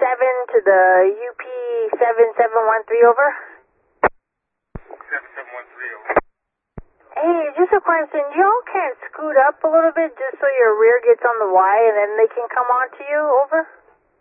to the UP 7713 over. 7713 over. Hey, just a question. Y'all can't scoot up a little bit just so your rear gets on the Y and then they can come on to you, over?